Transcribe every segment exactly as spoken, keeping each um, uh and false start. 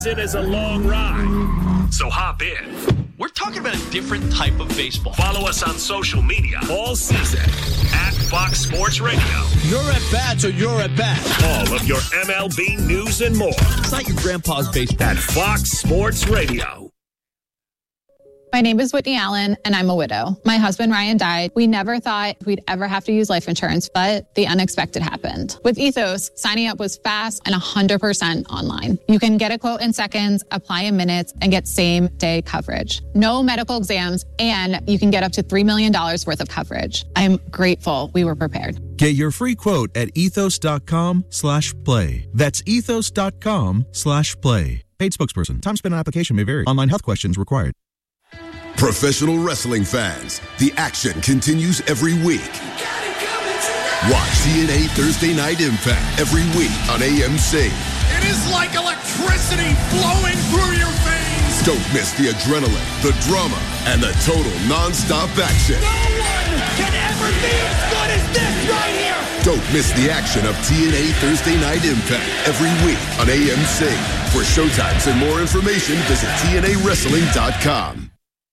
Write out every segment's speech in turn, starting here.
It is a long ride, so hop in. We're talking about a different type of baseball. Follow us on social media all season at Fox Sports Radio. You're at bat, so you're at bat. All of your M L B news and more. It's not your grandpa's baseball. At Fox Sports Radio. My name is Whitney Allen, and I'm a widow. My husband, Ryan, died. We never thought we'd ever have to use life insurance, but the unexpected happened. With Ethos, signing up was fast and one hundred percent online. You can get a quote in seconds, apply in minutes, and get same-day coverage. No medical exams, and you can get up to three million dollars worth of coverage. I'm grateful we were prepared. Get your free quote at ethos.com slash play. That's ethos.com slash play. Paid spokesperson. Time spent on application may vary. Online health questions required. Professional wrestling fans, the action continues every week. Watch T N A Thursday Night Impact every week on A M C. It is like electricity flowing through your veins. Don't miss the adrenaline, the drama, and the total non-stop action. No one can ever be as good as this right here. Don't miss the action of T N A Thursday Night Impact every week on A M C. For showtimes and more information, visit T N A wrestling dot com.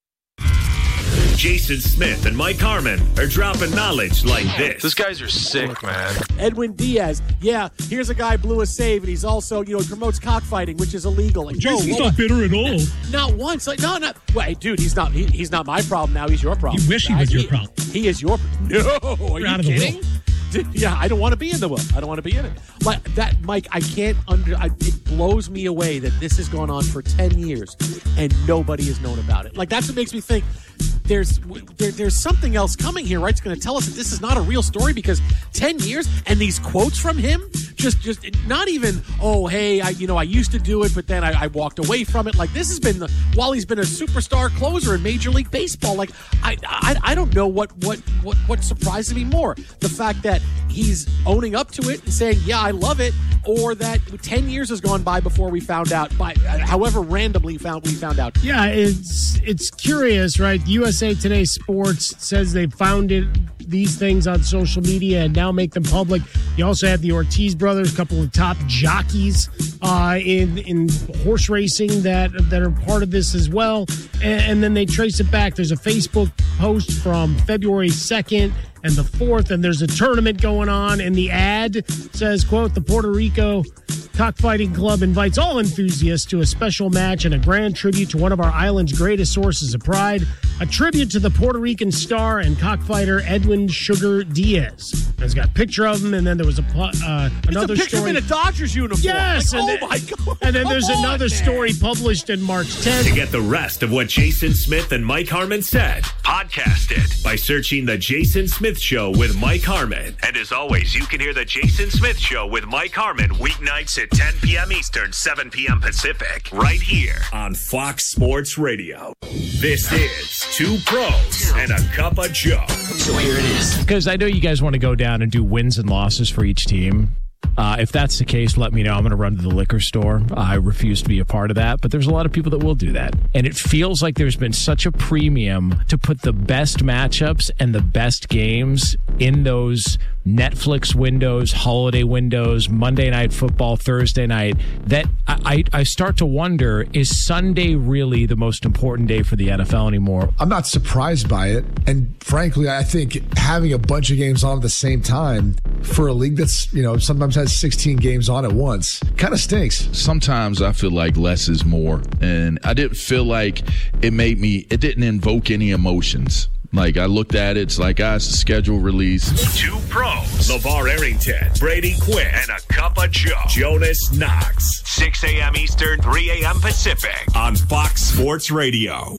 Jason Smith and Mike Harmon are dropping knowledge like this. These guys are sick, man. Edwin Diaz, yeah, here's a guy blew a save, and he's also, you know, promotes cockfighting, which is illegal. Like, Jason's whoa, whoa, not bitter at all. Not once. Like, no, not. Wait, dude, he's not. He, he's not my problem now. He's your problem. You wish he was he, your problem. He is your. No, are You're you out of the kidding? will. Dude, yeah, I don't want to be in the will. I don't want to be in it. Like that, Mike. I can't under. I, it blows me away that this has gone on for ten years and nobody has known about it. Like that's what makes me think there's there, there's something else coming here, right? It's going to tell us that this is not a real story because ten years and these quotes from him, just just not even. Oh, hey, I you know I used to do it, but then I, I walked away from it. Like this has been the, while he's been a superstar closer in Major League Baseball. Like I I, I don't know what what what what surprises me more, the fact that he's owning up to it and saying, yeah, I love it, or that ten years has gone by before we found out, by however randomly found we found out. Yeah, it's it's curious, right? U S A Today Sports says they found it, these things on social media and now make them public. You also have the Ortiz brothers, a couple of top jockeys uh, in in horse racing that that are part of this as well. And, and then they trace it back. There's a Facebook post from February second and the fourth, and there's a tournament going on, and the ad says, quote, the Puerto Rico Cockfighting Club invites all enthusiasts to a special match and a grand tribute to one of our island's greatest sources of pride, a tribute to the Puerto Rican star and cockfighter Edwin Sugar Diaz. And it's got a picture of him, and then there was a uh, another it's a picture story. of him in a Dodgers uniform. Yes, like, and oh then, my God! And then Come there's on, another man. story published in March tenth. To get the rest of what Jason Smith and Mike Harmon said, podcast it by searching The Jason Smith Show with Mike Harmon. And as always, you can hear The Jason Smith Show with Mike Harmon weeknights at ten p.m. Eastern, seven p.m. Pacific, right here on Fox Sports Radio. This is Two Pros and a Cup of Joe. So here it is. Because I know you guys want to go down and do wins and losses for each team. Uh, if that's the case, let me know. I'm going to run to the liquor store. I refuse to be a part of that, but there's a lot of people that will do that. And it feels like there's been such a premium to put the best matchups and the best games in those Netflix windows, holiday windows, Monday Night Football, Thursday night, that I, I start to wonder, is Sunday really the most important day for the N F L anymore? I'm not surprised by it. And frankly, I think having a bunch of games on at the same time for a league that's, you know, sometimes has sixteen games on at once kind of stinks. Sometimes I feel like less is more. And I didn't feel like it made me, it didn't invoke any emotions. Like, I looked at it, it's like, ah, it's a schedule release. Two pros, LeVar Arrington, Brady Quinn, and a cup of Joe, Jonas Knox. six a.m. Eastern, three a.m. Pacific on Fox Sports Radio.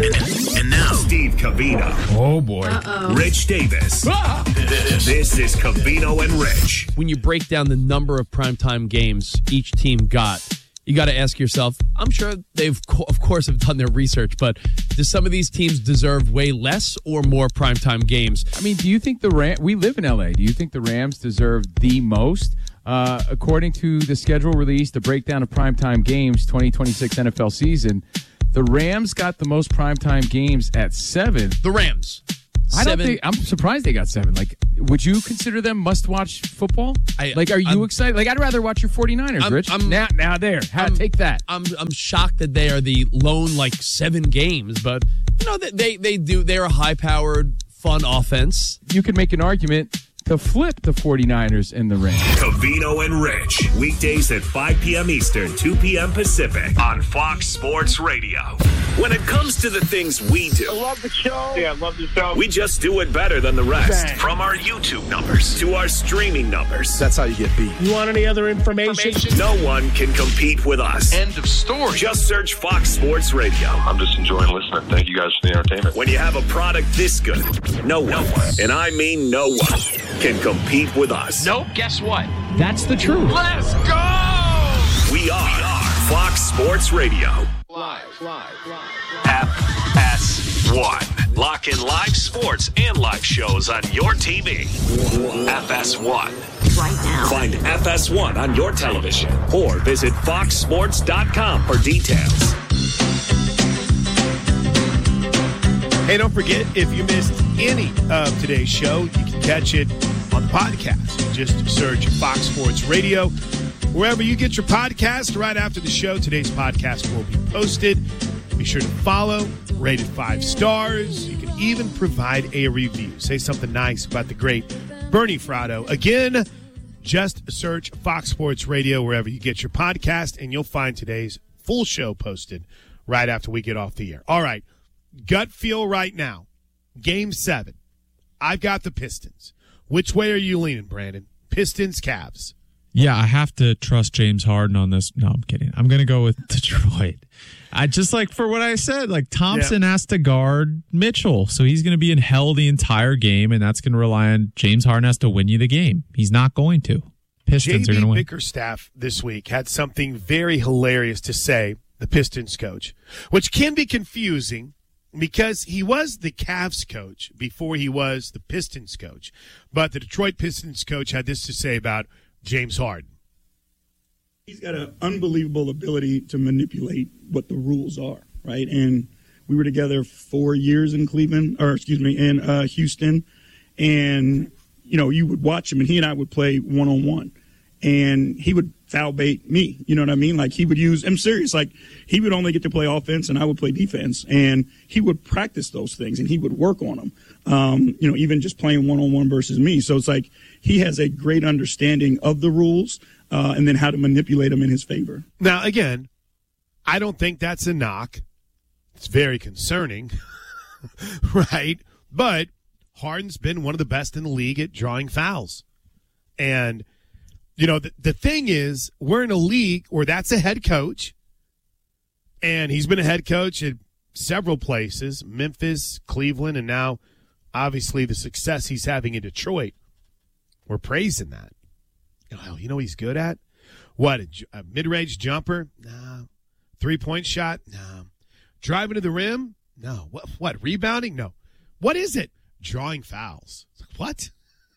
And now, Steve Covino. Oh, boy. Uh-oh. Rich Davis. Ah! This is Covino and Rich. When you break down the number of primetime games each team got, you got to ask yourself, I'm sure they've, of course, have done their research, but do some of these teams deserve way less or more primetime games? I mean, do you think the Ram- we live in L A, do you think the Rams deserve the most? Uh, according to the schedule release, the breakdown of primetime games, twenty twenty-six N F L season, the Rams got the most primetime games at seven. The Rams. I don't seven. think I'm surprised they got seven. Like, would you consider them must-watch football? I- like, are you I'm- excited? Like, I'd rather watch your 49ers, I'm- Rich. I'm- now, now there. How, I'm- take that. I'm I'm shocked that they are the lone like seven games, but you know they they, they do they're a high-powered, fun offense. You could make an argument to flip the 49ers in the Rams. Covino and Rich, weekdays at five p.m. Eastern, two p.m. Pacific on Fox Sports Radio. When it comes to the things we do, I love the show. Yeah, I love the show. we just do it better than the rest. Bang. From our YouTube numbers to our streaming numbers, That's how you get beat. You want any other information? no one can compete with us. End of story. Just search Fox Sports Radio. I'm just enjoying listening. Thank you guys for the entertainment. When you have a product this good, no one, and I mean no one, can compete with us. Nope. Guess what? That's the truth. Let's go. We are Fox Sports Radio. Live, live, live. F S one. Lock in live sports and live shows on your T V. F S one. Right now. Find F S one on your television or visit fox sports dot com for details. Hey, don't forget, if you missed any of today's show, you can catch it on the podcast. Just search Fox Sports Radio. Wherever you get your podcast, right after the show, today's podcast will be posted. Be sure to follow, rate it five stars. You can even provide a review. Say something nice about the great Bernie Fratto. Again, just search Fox Sports Radio wherever you get your podcast, and you'll find today's full show posted right after we get off the air. All right, gut feel right now. Game seven. I've got the Pistons. Which way are you leaning, Brandon? Pistons, Cavs. Yeah, I have to trust James Harden on this. No, I'm kidding. I'm going to go with Detroit. I just like for what I said, like Thompson yeah. has to guard Mitchell, so he's going to be in hell the entire game, and that's going to rely on James Harden has to win you the game. He's not going to. Pistons J B are going to win. Bickerstaff this week had something very hilarious to say, the Pistons coach, which can be confusing because he was the Cavs coach before he was the Pistons coach. But the Detroit Pistons coach had this to say about James Harden. He's got an unbelievable ability to manipulate what the rules are, right? And we were together four years in Cleveland, or excuse me, in uh, Houston. And, you know, you would watch him, and he and I would play one-on-one. And he would foul bait me, you know what I mean? Like, he would use, I'm serious, like, he would only get to play offense, and I would play defense. And he would practice those things, and he would work on them, um, you know, even just playing one-on-one versus me. So it's like he has a great understanding of the rules uh, and then how to manipulate them in his favor. Now, again, I don't think that's a knock. It's very concerning, right? But Harden's been one of the best in the league at drawing fouls. And you know, the, the thing is, we're in a league where that's a head coach, and he's been a head coach at several places, Memphis, Cleveland, and now, obviously, the success he's having in Detroit. We're praising that. You know what he's good at? What, a, a mid-range jumper? No. Three-point shot? No. Driving to the rim? No. What, what, rebounding? No. What is it? Drawing fouls. What?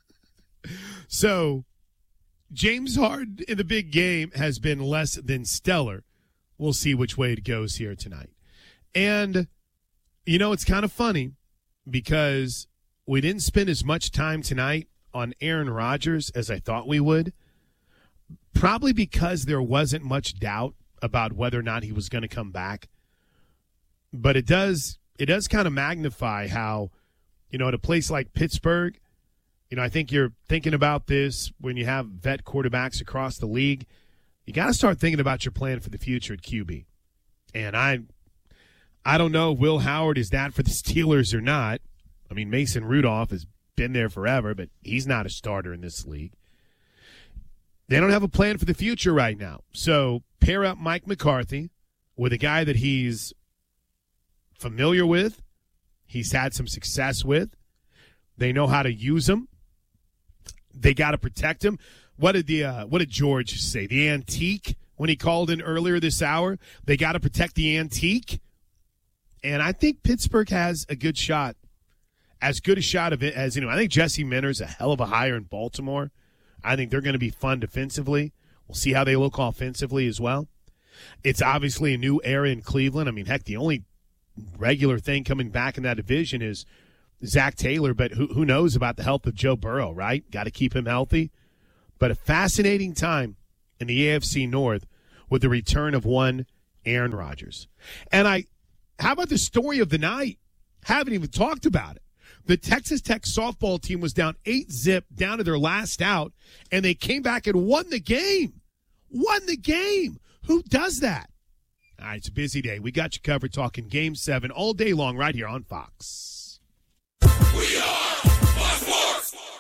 So James Harden in the big game has been less than stellar. We'll see which way it goes here tonight. And, you know, it's kind of funny because we didn't spend as much time tonight on Aaron Rodgers as I thought we would, probably because there wasn't much doubt about whether or not he was going to come back. But it does it does kind of magnify how, you know, at a place like Pittsburgh, you know, I think you're thinking about this when you have vet quarterbacks across the league. You got to start thinking about your plan for the future at Q B. And I I don't know if Will Howard is that for the Steelers or not. I mean, Mason Rudolph has been there forever, but he's not a starter in this league. They don't have a plan for the future right now. So pair up Mike McCarthy with a guy that he's familiar with, he's had some success with. They know how to use him. They got to protect him. What did the uh, what did George say? The antique when he called in earlier this hour. They got to protect the antique, and I think Pittsburgh has a good shot, as good a shot of it as you know. I think Jesse Minter's a hell of a hire in Baltimore. I think they're going to be fun defensively. We'll see how they look offensively as well. It's obviously a new era in Cleveland. I mean, heck, the only regular thing coming back in that division is Zach Taylor, but who, who knows about the health of Joe Burrow, right? Got to keep him healthy. But a fascinating time in the A F C North with the return of one Aaron Rodgers. And I, how about the story of the night? Haven't even talked about it. The Texas Tech softball team was down eight zip, down to their last out, and they came back and won the game. Won the game. Who does that? All right, it's a busy day. We got you covered talking Game seven all day long right here on Fox. We are Fox Sports.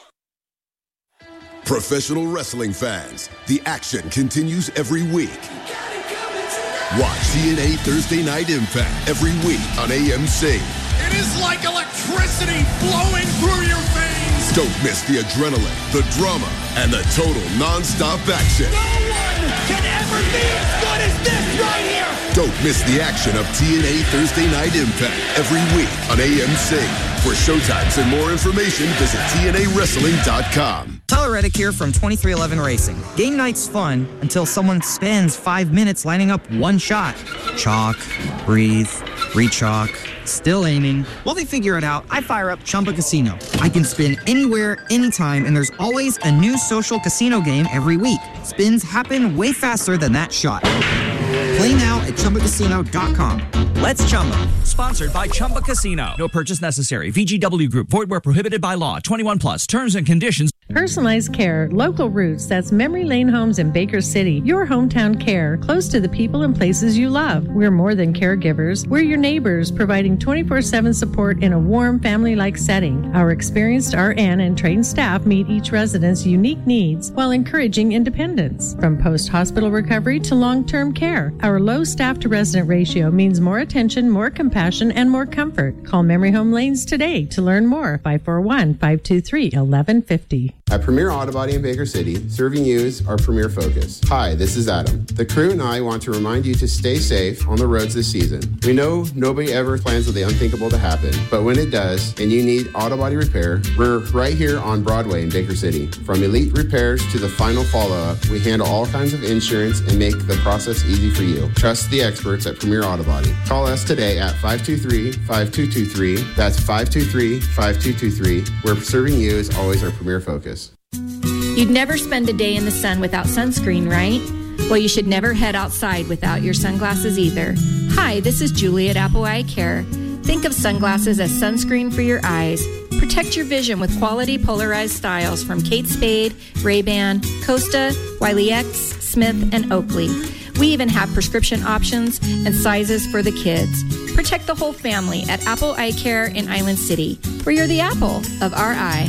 Professional wrestling fans, the action continues every week. Watch T N A Thursday Night Impact every week on A M C. It is like electricity flowing through your veins. Don't miss the adrenaline, the drama, and the total nonstop action. No one can ever be as good as this right here. Don't miss the action of T N A Thursday Night Impact every week on A M C. For showtimes and more information, visit T N A wrestling dot com. Tyler Reddick here from twenty-three eleven Racing. Game night's fun until someone spends five minutes lining up one shot. Chalk, breathe, re-chalk, still aiming. While they figure it out, I fire up Chumba Casino. I can spin anywhere, anytime, and there's always a new social casino game every week. Spins happen way faster than that shot. Play now at Chumba Casino dot com. Let's Chumba. Sponsored by Chumba Casino. No purchase necessary. V G W Group. Void where prohibited by law. twenty-one plus. Terms and conditions. Personalized care, local roots. That's Memory Lane Homes in Baker City. Your hometown care, close to the people and places you love. We're more than caregivers. We're your neighbors, providing twenty-four seven support in a warm, family-like setting. Our experienced R N and trained staff meet each resident's unique needs while encouraging independence. From post-hospital recovery to long-term care, our low staff-to-resident ratio means more attention, more compassion, and more comfort. Call Memory Home Lanes today to learn more. five four one, five two three, one one five zero. At Premier Auto Body in Baker City, serving you is our premier focus. Hi, this is Adam. The crew and I want to remind you to stay safe on the roads this season. We know nobody ever plans for the unthinkable to happen, but when it does, and you need auto body repair, we're right here on Broadway in Baker City. From elite repairs to the final follow-up, we handle all kinds of insurance and make the process easy for you. Trust the experts at Premier Auto Body. Call us today at five two three, five two two three. That's five two three, five two two three, where serving you is always our premier focus. You'd never spend a day in the sun without sunscreen, right? Well, you should never head outside without your sunglasses either. Hi, this is Julie at Apple Eye Care. Think of sunglasses as sunscreen for your eyes. Protect your vision with quality polarized styles from Kate Spade, Ray-Ban, Costa, Wiley X, Smith, and Oakley. We even have prescription options and sizes for the kids. Protect the whole family at Apple Eye Care in Island City, where you're the apple of our eye.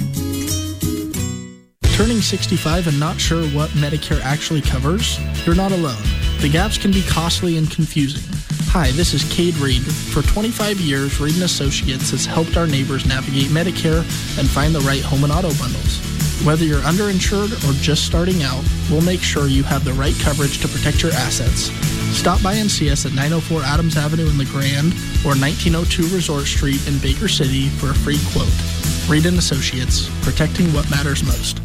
Turning sixty-five and not sure what Medicare actually covers? You're not alone. The gaps can be costly and confusing. Hi, this is Cade Reed. For twenty-five years, Reed and Associates has helped our neighbors navigate Medicare and find the right home and auto bundles. Whether you're underinsured or just starting out, we'll make sure you have the right coverage to protect your assets. Stop by and see us at nine oh four Adams Avenue in LeGrand or nineteen oh two Resort Street in Baker City for a free quote. Reed and Associates, protecting what matters most.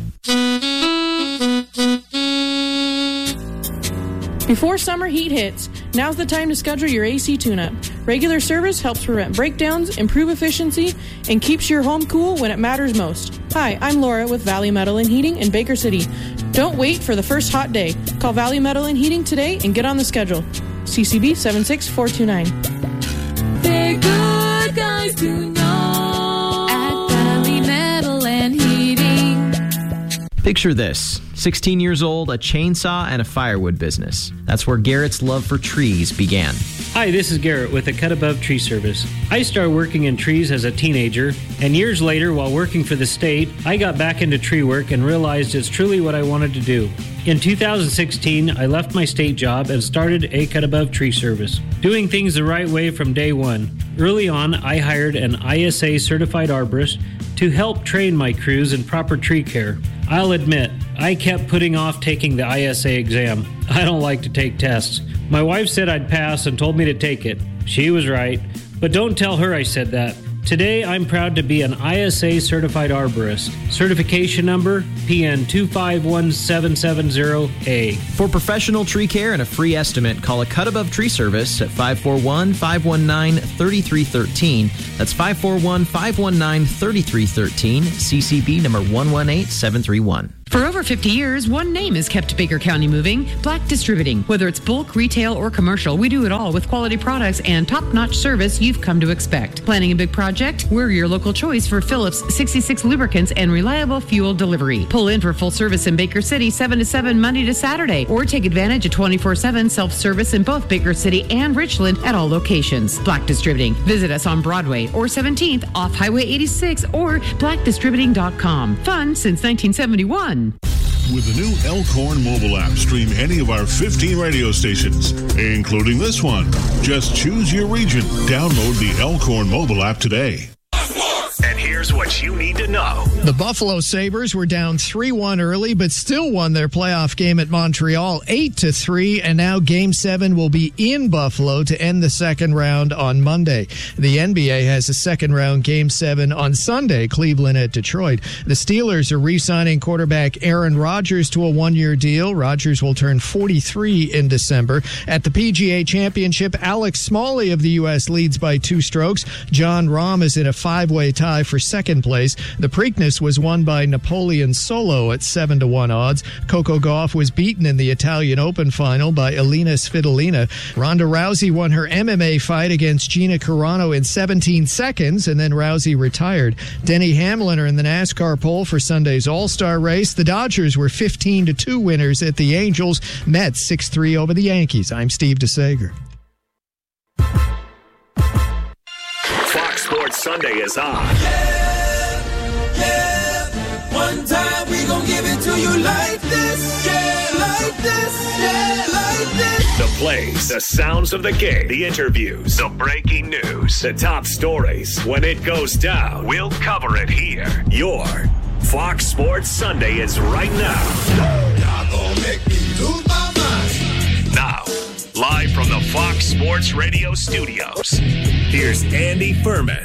Before summer heat hits, now's the time to schedule your A C tune-up. Regular service helps prevent breakdowns, improve efficiency, and keeps your home cool when it matters most. Hi, I'm Laura with Valley Metal and Heating in Baker City. Don't wait for the first hot day. Call Valley Metal and Heating today and get on the schedule. C C B seven six four two nine. They're good guys to know at Valley Metal and Heating. Picture this. sixteen years old, a chainsaw, and a firewood business. That's where Garrett's love for trees began. Hi, this is Garrett with the Cut Above Tree Service. I started working in trees as a teenager, and years later, while working for the state, I got back into tree work and realized it's truly what I wanted to do. In two thousand sixteen, I left my state job and started a Cut Above Tree Service, doing things the right way from day one. Early on, I hired an I S A certified arborist to help train my crews in proper tree care. I'll admit, I kept putting off taking the I S A exam. I don't like to take tests. My wife said I'd pass and told me to take it. She was right. But don't tell her I said that. Today, I'm proud to be an I S A certified arborist. Certification number P N two five one seven seven zero A. For professional tree care and a free estimate, call a Cut Above Tree Service at five four one, five one nine, three three one three. That's five four one, five one nine, three three one three, C C B number one one eight seven three one. For over fifty years, one name has kept Baker County moving, Black Distributing. Whether it's bulk, retail, or commercial, we do it all with quality products and top-notch service you've come to expect. Planning a big project? We're your local choice for Phillips sixty-six lubricants and reliable fuel delivery. Pull in for full service in Baker City seven to seven Monday to Saturday, or take advantage of twenty-four seven self-service in both Baker City and Richland at all locations. Black Distributing. Visit us on Broadway or seventeenth off Highway eighty-six or black distributing dot com. Fun since nineteen seventy-one. With the new Elkhorn mobile app, stream any of our fifteen radio stations, including this one. Just choose your region. Download the Elkhorn mobile app today. And here's what you need to know. The Buffalo Sabres were down three one early, but still won their playoff game at Montreal eight to three, and now Game seven will be in Buffalo to end the second round on Monday. The N B A has a second round Game seven on Sunday, Cleveland at Detroit. The Steelers are re-signing quarterback Aaron Rodgers to a one-year deal. Rodgers will turn forty-three in December. At the P G A Championship, Alex Smalley of the U S leads by two strokes. Jon Rahm is in a five-way tie for second place. The Preakness was won by Napoleon Solo at seven to one odds. Coco Gauff was beaten in the Italian Open final by Elina Svitolina. Ronda Rousey won her M M A fight against Gina Carano in seventeen seconds, and then Rousey retired. Denny Hamlin are in the NASCAR pole for Sunday's All-Star race. The Dodgers were fifteen to two winners at the Angels. Mets six three over the Yankees. I'm Steve DeSager. Fox Sports Sunday is on. Yeah, yeah. One time we gon' give it to you like this. Yeah, like this. Yeah, like this. The plays, the sounds of the game, the interviews, the breaking news, the top stories. When it goes down, we'll cover it here. Your Fox Sports Sunday is right now. Y'all gon' make me lose my mind. Now, live from the Fox Sports Radio studios, here's Andy Furman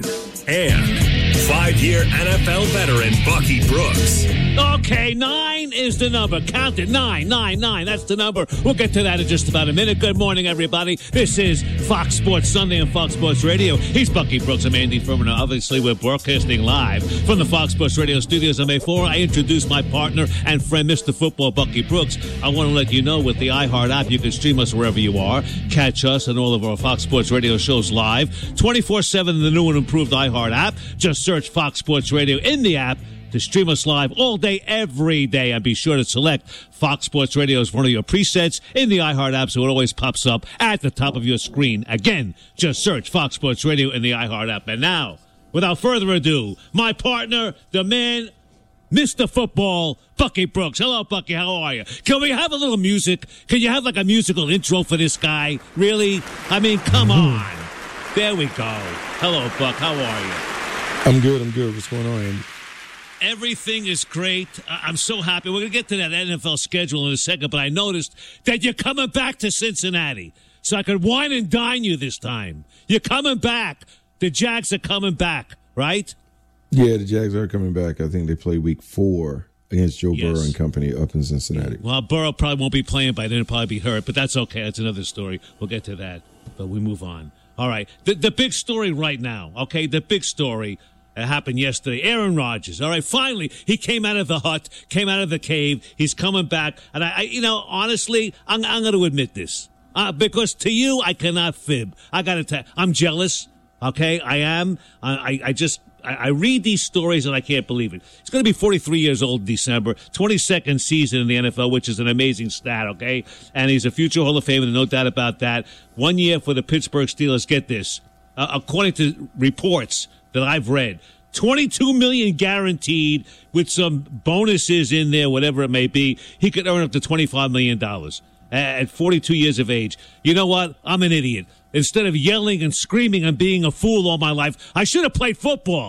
and five-year N F L veteran Bucky Brooks. Okay, nine is the number. Count it. Nine, nine, nine. That's the number. We'll get to that in just about a minute. Good morning, everybody. This is Fox Sports Sunday on Fox Sports Radio. He's Bucky Brooks. I'm Andy Furman. Obviously, we're broadcasting live from the Fox Sports Radio studios. And before I introduce my partner and friend, Mister Football, Bucky Brooks, I want to let you know with the iHeart app, you can stream us wherever you are. Catch us and all of our Fox Sports Radio shows live twenty-four seven in the new and improved iHeart app. Just search Fox Sports Radio in the app to stream us live all day, every day. And be sure to select Fox Sports Radio as one of your presets in the iHeart app, so it always pops up at the top of your screen. Again, just search Fox Sports Radio in the iHeart app. And now, without further ado, my partner, the man, Mister Football, Bucky Brooks. Hello, Bucky. How are you? Can we have a little music? Can you have like a musical intro for this guy? Really? I mean, come on. There we go. Hello, Buck. How are you? I'm good. I'm good. What's going on, Andy? Everything is great. I'm so happy. We're going to get to that N F L schedule in a second, but I noticed that you're coming back to Cincinnati, so I could wine and dine you this time. You're coming back. The Jags are coming back, right? Yeah, the Jags are coming back. I think they play week four against Joe Yes. Burrow and company up in Cincinnati. Well, Burrow probably won't be playing by then. He'll probably be hurt, but that's okay. That's another story. We'll get to that, but we move on. All right. The, the big story right now, okay, the big story that happened yesterday. Aaron Rodgers, all right, finally, he came out of the hut, came out of the cave. He's coming back. And, I, I you know, honestly, I'm, I'm going to admit this. Uh, because to you, I cannot fib. I got to tell I'm jealous, okay? I am. I, I, I just... I read these stories and I can't believe it. He's going to be forty-three years old in December, twenty-second season in the N F L, which is an amazing stat, okay? And he's a future Hall of Famer, no doubt about that. One year for the Pittsburgh Steelers, get this, uh, according to reports that I've read, twenty-two million dollars guaranteed with some bonuses in there, whatever it may be. He could earn up to twenty-five million dollars at forty-two years of age. You know what? I'm an idiot. Instead of yelling and screaming and being a fool all my life, I should have played football.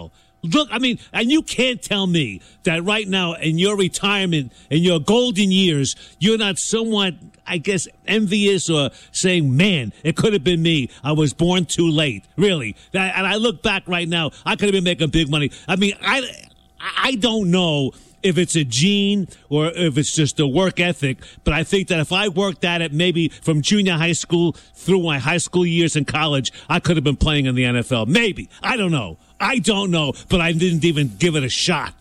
Look, I mean, and you can't tell me that right now in your retirement, in your golden years, you're not somewhat, I guess, envious or saying, man, it could have been me. I was born too late. Really. And I look back right now, I could have been making big money. I mean, I, I don't know if it's a gene or if it's just a work ethic, but I think that if I worked at it maybe from junior high school through my high school years in college, I could have been playing in the N F L. Maybe. I don't know. I don't know, but I didn't even give it a shot.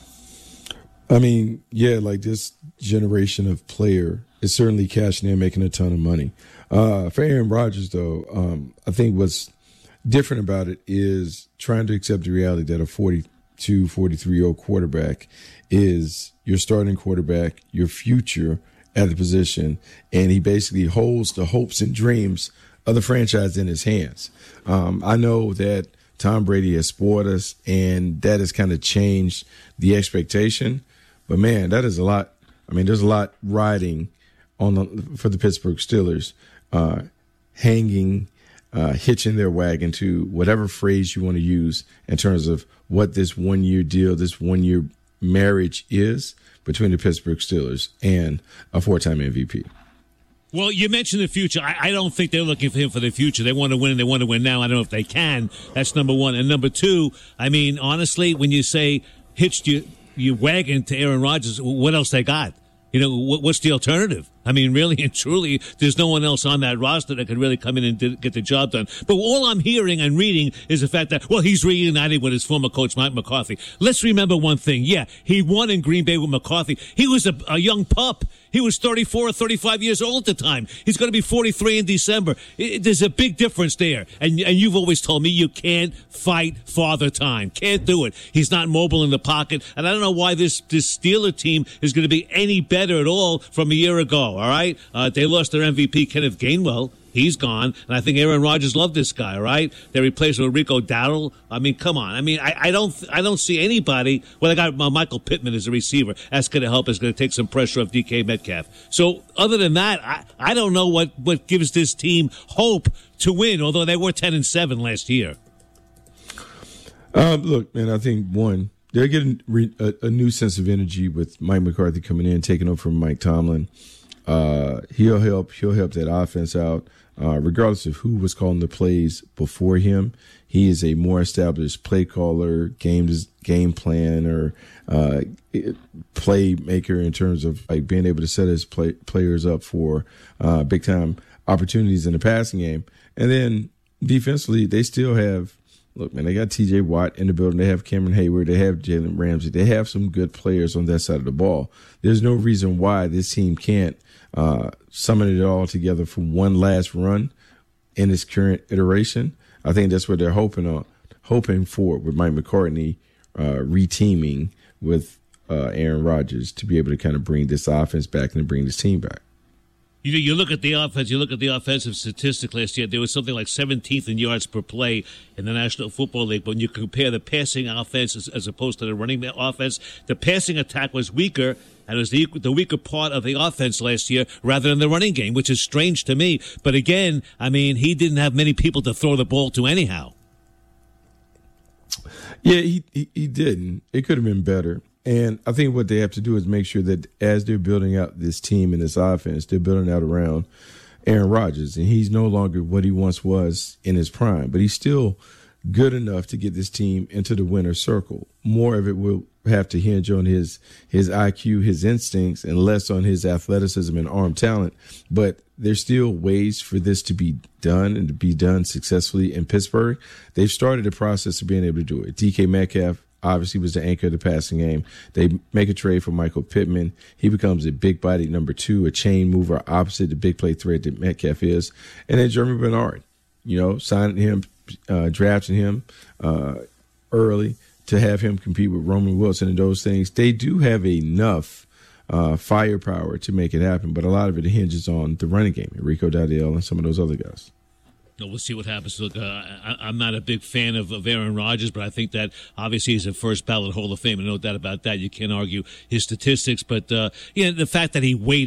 I mean, yeah, like this generation of player is certainly cashing in, making a ton of money. Uh, for Aaron Rodgers, though, um, I think what's different about it is trying to accept the reality that a forty-two, forty-three-year-old quarterback is your starting quarterback, your future at the position, and he basically holds the hopes and dreams of the franchise in his hands. Um, I know that Tom Brady has spoiled us, and that has kind of changed the expectation. But, man, that is a lot. I mean, there's a lot riding on the, for the Pittsburgh Steelers, uh, hanging, uh, hitching their wagon to whatever phrase you want to use in terms of what this one-year deal, this one-year marriage is between the Pittsburgh Steelers and a four-time M V P. Well, you mentioned the future. I, I don't think they're looking for him for the future. They want to win, and they want to win now. I don't know if they can. That's number one. And number two, I mean, honestly, when you say hitched your, your wagon to Aaron Rodgers, what else they got? You know, what, what's the alternative? I mean, really and truly, there's no one else on that roster that could really come in and did, get the job done. But all I'm hearing and reading is the fact that, well, he's reunited with his former coach, Mike McCarthy. Let's remember one thing. Yeah, he won in Green Bay with McCarthy. He was a, a young pup. He was thirty-four or thirty-five years old at the time. He's going to be forty-three in December. It, there's a big difference there. And, and you've always told me you can't fight Father Time. Can't do it. He's not mobile in the pocket. And I don't know why this, this Steeler team is going to be any better at all from a year ago. All right? Uh, they lost their M V P, Kenneth Gainwell. He's gone. And I think Aaron Rodgers loved this guy, all right? They replaced him with Rico Dowdle. I mean, come on. I mean, I, I don't I don't see anybody. Well, I got uh, Michael Pittman as a receiver. That's going to help. It's going to take some pressure off D K Metcalf. So other than that, I, I don't know what, what gives this team hope to win, although they were ten and seven last year. Um, look, man, I think, one, they're getting re- a, a new sense of energy with Mike McCarthy coming in, taking over from Mike Tomlin. Uh, he'll help. He'll help that offense out. Uh, regardless of who was calling the plays before him, he is a more established play caller, game game planner, uh, playmaker in terms of like being able to set his play, players up for uh, big time opportunities in the passing game. And then defensively, they still have. Look, man, they got T J Watt in the building. They have Cameron Hayward. They have Jalen Ramsey. They have some good players on that side of the ball. There's no reason why this team can't uh, summon it all together for one last run in its current iteration. I think that's what they're hoping on, hoping for with Mike McCartney uh, reteaming with uh, Aaron Rodgers to be able to kind of bring this offense back and bring this team back. You know, you look at the offense, you look at the offensive statistic last year, there was something like seventeenth in yards per play in the National Football League. But when you compare the passing offense as, as opposed to the running offense, the passing attack was weaker, and it was the, the weaker part of the offense last year rather than the running game, which is strange to me. But again, I mean, he didn't have many people to throw the ball to anyhow. Yeah, he, he, he didn't. It could have been better. And I think what they have to do is make sure that as they're building out this team and this offense, they're building out around Aaron Rodgers. And he's no longer what he once was in his prime, but he's still good enough to get this team into the winner's circle. More of it will have to hinge on his his I Q, his instincts, and less on his athleticism and arm talent. But there's still ways for this to be done and to be done successfully in Pittsburgh. They've started the process of being able to do it. D K Metcalf obviously was the anchor of the passing game. They make a trade for Michael Pittman. He becomes a big-bodied number two, a chain mover opposite the big play threat that Metcalf is. And then Jeremy Bernard, you know, signing him, uh, drafting him uh, early to have him compete with Roman Wilson and those things. They do have enough uh, firepower to make it happen, but a lot of it hinges on the running game, Rico Dowdle and some of those other guys. No, we'll see what happens. Look, uh, I, I'm not a big fan of, of Aaron Rodgers, but I think that obviously he's a first ballot Hall of Fame, and no doubt about that. You can't argue his statistics, but uh, yeah, the fact that he waited,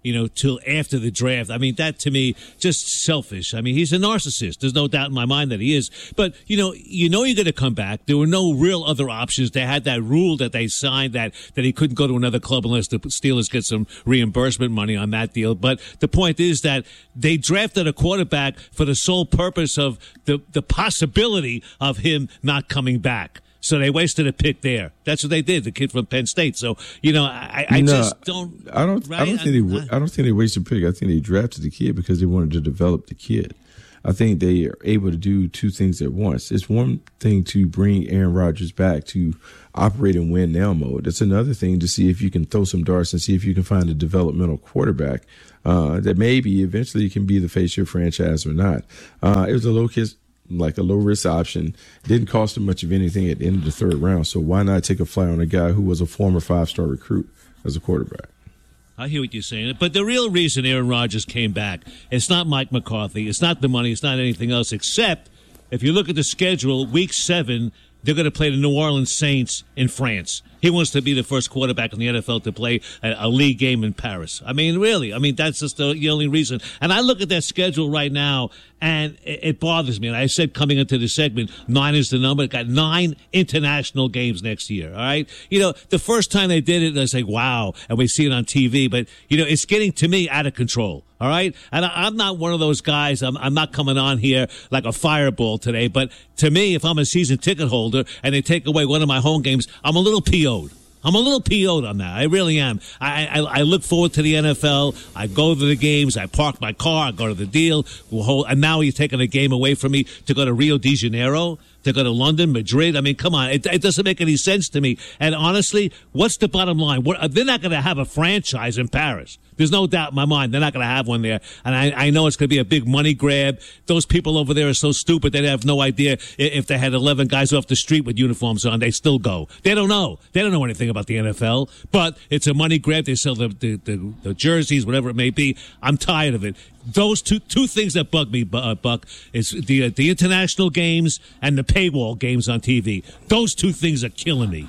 you know, till after the draft. I mean, that to me, just selfish. I mean, he's a narcissist. There's no doubt in my mind that he is. But, you know, you know you're going to come back. There were no real other options. They had that rule that they signed that, that he couldn't go to another club unless the Steelers get some reimbursement money on that deal. But the point is that they drafted a quarterback for the sole purpose of the, the possibility of him not coming back. So they wasted a pick there. That's what they did. The kid from Penn State. So you know, I, I no, just don't. I don't. Right? I don't think they. I don't think they wasted a pick. I think they drafted the kid because they wanted to develop the kid. I think they are able to do two things at once. It's one thing to bring Aaron Rodgers back to operate in win now mode. It's another thing to see if you can throw some darts and see if you can find a developmental quarterback uh, that maybe eventually can be the face of your franchise or not. Uh, it was a low kiss. Like a low risk option, didn't cost him much of anything at the end of the third round. So why not take a flyer on a guy who was a former five star recruit as a quarterback? I hear what you're saying. But the real reason Aaron Rodgers came back, it's not Mike McCarthy. It's not the money. It's not anything else, except if you look at the schedule, week seven, they're going to play the New Orleans Saints in France. He wants to be the first quarterback in the N F L to play a, a league game in Paris. I mean, really. I mean, that's just the, the only reason. And I look at that schedule right now, and it, it bothers me. And I said coming into the segment, nine is the number. It got nine international games next year, all right? You know, the first time they did it, I say, wow, and we see it on T V. But, you know, it's getting, to me, out of control. All right? And I, I'm not one of those guys. I'm, I'm not coming on here like a fireball today. But to me, if I'm a season ticket holder and they take away one of my home games, I'm a little P O'd. I'm a little P O'd on that. I really am. I, I I look forward to the N F L. I go to the games. I park my car. I go to the deal. We'll hold, and now you're taking a game away from me to go to Rio de Janeiro, to go to London, Madrid. I mean, come on. It, it doesn't make any sense to me. And honestly, what's the bottom line? What, they're not going to have a franchise in Paris. There's no doubt in my mind they're not going to have one there. And I, I know it's going to be a big money grab. Those people over there are so stupid they have no idea if they had eleven guys off the street with uniforms on, they still go. They don't know. They don't know anything about the N F L. But it's a money grab. They sell the, the, the, the jerseys, whatever it may be. I'm tired of it. Those two two things that bug me, uh, Buck, is the, uh, the international games and the paywall games on T V. Those two things are killing me.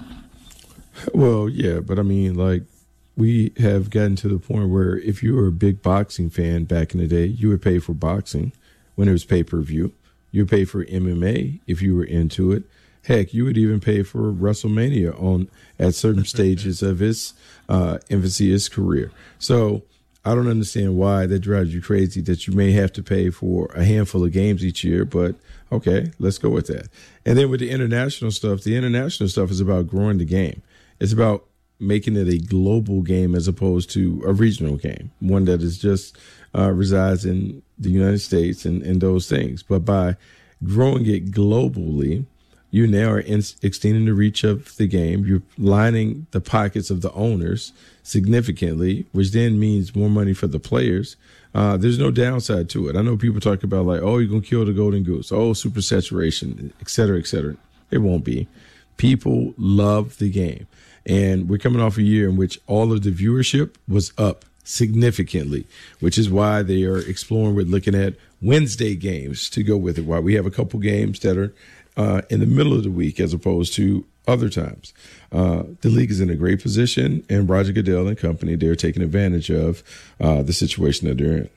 Well, yeah, but I mean, like, we have gotten to the point where if you were a big boxing fan back in the day, you would pay for boxing when it was pay-per-view. You would pay for M M A if you were into it. Heck, you would even pay for WrestleMania on at certain stages of its uh, infancy, its career. So I don't understand why that drives you crazy that you may have to pay for a handful of games each year, but okay, let's go with that. And then with the international stuff, the international stuff is about growing the game. It's about making it a global game as opposed to a regional game, one that is just uh, resides in the United States and, and those things. But by growing it globally, you now are in, extending the reach of the game. You're lining the pockets of the owners significantly, which then means more money for the players. Uh, there's no downside to it. I know people talk about like, oh, you're going to kill the golden goose. Oh, super saturation, et cetera, et cetera. It won't be. People love the game. And we're coming off a year in which all of the viewership was up significantly, which is why they are exploring with looking at Wednesday games to go with it. Why we have a couple games that are uh, in the middle of the week as opposed to other times. Uh, the league is in a great position, and Roger Goodell and company, they're taking advantage of uh, the situation that they're in.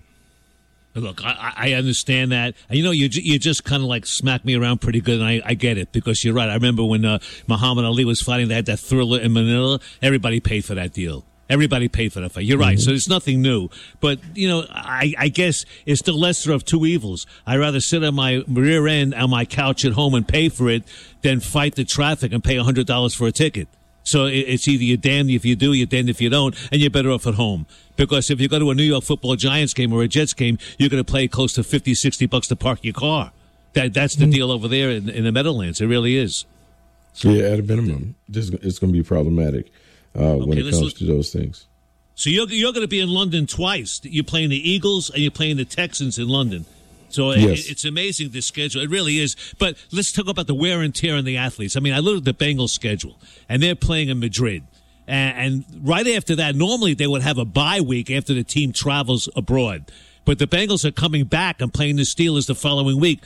Look, I, I understand that. And, you know, you you just kind of like smack me around pretty good, and I, I get it because you're right. I remember when uh, Muhammad Ali was fighting, they had that Thriller in Manila. Everybody paid for that deal. Everybody paid for that fight. You're right. Mm-hmm. So it's nothing new. But, you know, I, I guess it's the lesser of two evils. I'd rather sit on my rear end on my couch at home and pay for it than fight the traffic and pay one hundred dollars for a ticket. So it's either you're damned if you do, you're damned if you don't, and you're better off at home. Because if you go to a New York Football Giants game or a Jets game, you're going to pay close to fifty, sixty bucks to park your car. That That's the mm-hmm. deal over there in, in the Meadowlands. It really is. So, yeah, at a minimum, this, it's going to be problematic uh, okay, when it comes look. to those things. So you're, you're going to be in London twice. You're playing the Eagles and you're playing the Texans in London. So yes. it, it's amazing, this schedule. It really is. But let's talk about the wear and tear on the athletes. I mean, I looked at the Bengals schedule, and they're playing in Madrid. And, and right after that, normally they would have a bye week after the team travels abroad. But the Bengals are coming back and playing the Steelers the following week.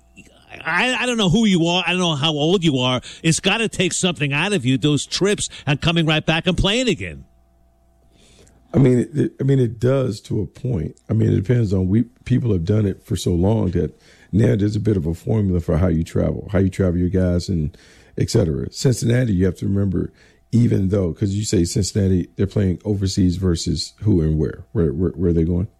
I, I don't know who you are. I don't know how old you are. It's got to take something out of you, those trips, and coming right back and playing again. I mean, it, it, I mean, it does to a point. I mean, it depends on we people have done it for so long that now there's a bit of a formula for how you travel, how you travel your guys, and et cetera. Cincinnati, you have to remember, even though because you say Cincinnati, they're playing overseas versus who and where? Where where, where are they going?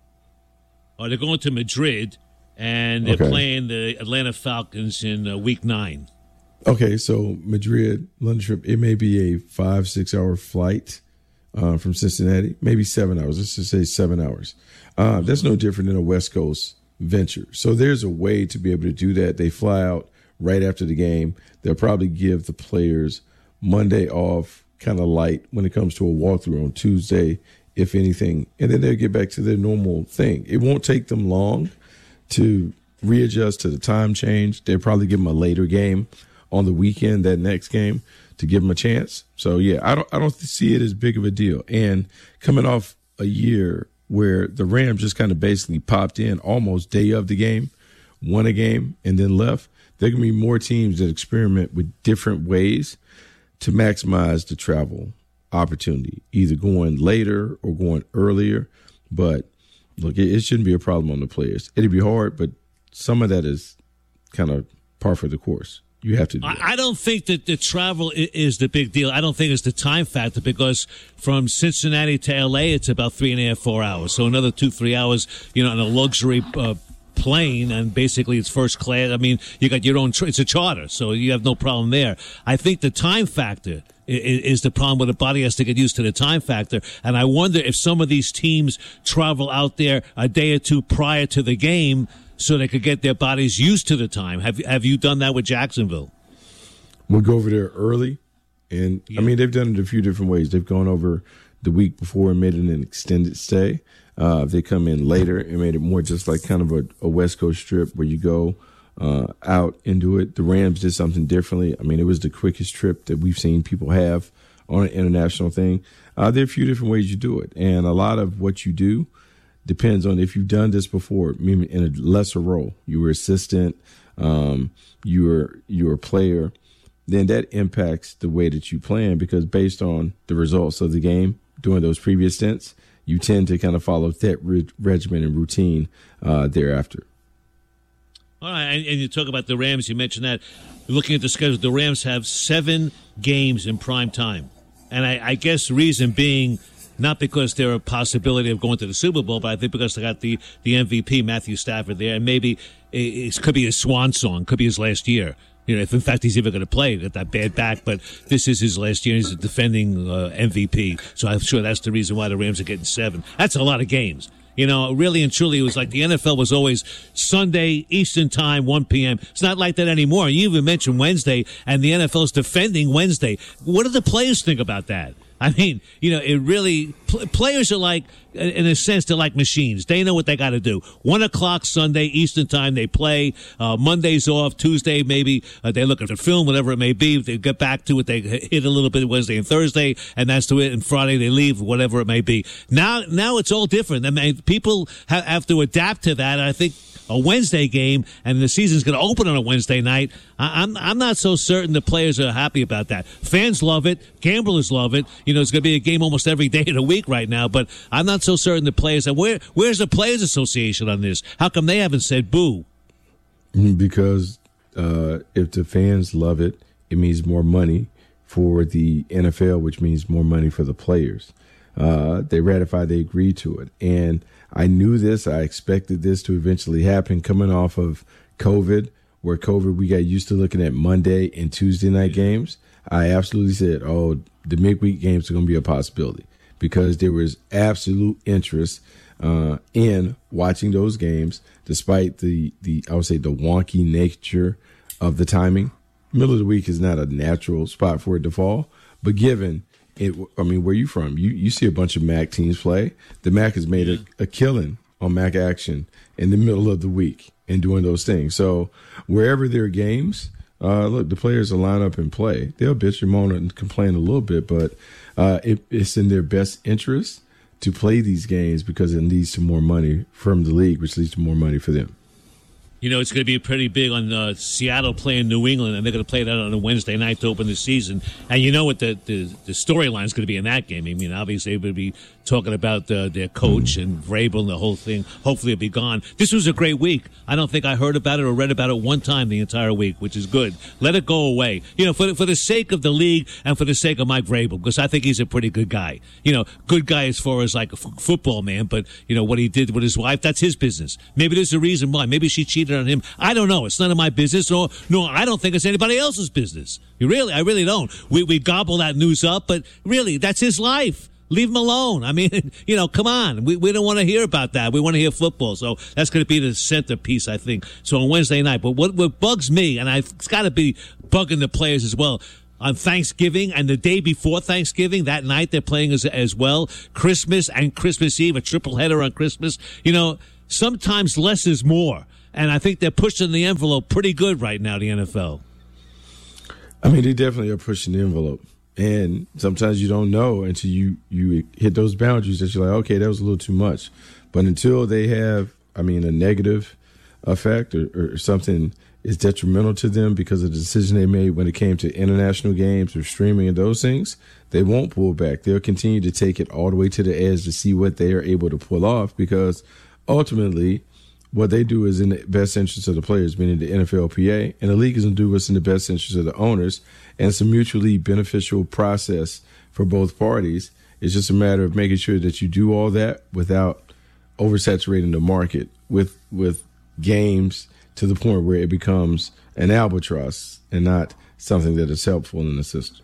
Oh, they're going to Madrid, and they're Okay. playing the Atlanta Falcons in uh, week nine. Okay, so Madrid, London trip, it may be a five, six hour flight uh, from Cincinnati, maybe seven hours. Let's just say seven hours. Uh, that's no different than a West Coast venture. So there's a way to be able to do that. They fly out right after the game. They'll probably give the players Monday off, kind of light when it comes to a walkthrough on Tuesday, if anything. And then they'll get back to their normal thing. It won't take them long to readjust to the time change. They'll probably give them a later game on the weekend, that next game, to give them a chance. So yeah, I don't I don't see it as big of a deal. And coming off a year where the Rams just kind of basically popped in almost day of the game, won a game, and then left, there can be more teams that experiment with different ways to maximize the travel opportunity, either going later or going earlier. But look, it, it shouldn't be a problem on the players. It'd be hard, but some of that is kind of par for the course. You have to do I, that. I don't think that the travel i- is the big deal. I don't think it's the time factor because from Cincinnati to L A, it's about three and a half, four hours. So another two, three hours, you know, in a luxury uh, plane, and basically it's first class. I mean, you got your own, tr- it's a charter, so you have no problem there. I think the time factor i- i- is the problem where the body has to get used to the time factor. And I wonder if some of these teams travel out there a day or two prior to the game so they could get their bodies used to the time. Have have you done that with Jacksonville? We'll go over there early. And, I mean, they've done it a few different ways. They've gone over the week before and made it an extended stay. Uh, they come in later and made it more just like kind of a, a West Coast trip where you go uh, out and do it. The Rams did something differently. I mean, it was the quickest trip that we've seen people have on an international thing. Uh, there are a few different ways you do it. And a lot of what you do depends on if you've done this before, maybe in a lesser role. You were assistant, um, you were you were a player, then that impacts the way that you plan because based on the results of the game during those previous stints, you tend to kind of follow that re- regimen and routine uh, thereafter. All right, and, and you talk about the Rams. You mentioned that. Looking at the schedule, the Rams have seven games in prime time. And I, I guess the reason being not because they're a possibility of going to the Super Bowl, but I think because they got the, the M V P, Matthew Stafford, there. And maybe it, it could be his swan song, could be his last year. You know, if in fact he's even going to play, got that bad back, but this is his last year. He's a defending uh, M V P. So I'm sure that's the reason why the Rams are getting seven. That's a lot of games. You know, really and truly, it was like the N F L was always Sunday, Eastern time, one p.m. It's not like that anymore. You even mentioned Wednesday, and the N F L is defending Wednesday. What do the players think about that? I mean, you know, it really, pl- players are like, in a sense, they're like machines. They know what they got to do. One o'clock Sunday, Eastern time, they play. Uh, Monday's off. Tuesday, maybe uh, they look at the film, whatever it may be. They get back to it. They hit a little bit Wednesday and Thursday, and that's to it. And Friday, they leave, whatever it may be. Now, now it's all different. I mean, people ha- have to adapt to that. I think a Wednesday game, and the season's going to open on a Wednesday night. I- I'm I'm not so certain the players are happy about that. Fans love it. Gamblers love it. You know, it's going to be a game almost every day of the week right now, but I'm not so certain the players. And where where's the Players Association on this? How come they haven't said boo? Because uh, if the fans love it, it means more money for the N F L, which means more money for the players. Uh, they ratified, they agreed to it. And I knew this. I expected this to eventually happen coming off of COVID, where COVID, we got used to looking at Monday and Tuesday night games. I absolutely said, oh, the midweek games are going to be a possibility because there was absolute interest uh, in watching those games, despite the, the, I would say, the wonky nature of the timing. Middle of the week is not a natural spot for it to fall, but given it, I mean, where you from? You you see a bunch of M A C teams play. The M A C has made a, a killing on M A C action in the middle of the week and doing those things. So wherever there are games, uh, look, the players will line up and play. They'll bitch and moan and complain a little bit, but uh, it, it's in their best interest to play these games because it leads to more money from the league, which leads to more money for them. You know, it's going to be pretty big on uh, Seattle playing New England, and they're going to play that on a Wednesday night to open the season. And you know what the, the, the storyline is going to be in that game. I mean, obviously, they're going to be talking about uh, their coach and Vrabel and the whole thing. Hopefully, it'll be gone. This was a great week. I don't think I heard about it or read about it one time the entire week, which is good. Let it go away. You know, for the, for the sake of the league and for the sake of Mike Vrabel, because I think he's a pretty good guy. You know, good guy as far as like a f- football man, but, you know, what he did with his wife, that's his business. Maybe there's a reason why. Maybe she cheated on him. I don't know. It's none of my business, or no, I don't think it's anybody else's business. You really, I really don't. We we gobble that news up, but really, that's his life. Leave him alone. I mean, you know, come on. We we don't want to hear about that. We want to hear football. So that's going to be the centerpiece, I think. So on Wednesday night. But what, what bugs me, and I've, it's got to be bugging the players as well, on Thanksgiving and the day before Thanksgiving, that night they're playing as, as well. Christmas and Christmas Eve, a triple header on Christmas. You know, sometimes less is more. And I think they're pushing the envelope pretty good right now, the N F L. I mean, they definitely are pushing the envelope. And sometimes you don't know until you, you hit those boundaries that you're like, okay, that was a little too much. But until they have, I mean, a negative effect or, or something is detrimental to them because of the decision they made when it came to international games or streaming and those things, they won't pull back. They'll continue to take it all the way to the edge to see what they are able to pull off, because ultimately what they do is in the best interest of the players, meaning the N F L P A, and the league is going to do what's in the best interest of the owners, and it's a mutually beneficial process for both parties. It's just a matter of making sure that you do all that without oversaturating the market with with games to the point where it becomes an albatross and not something that is helpful in the system.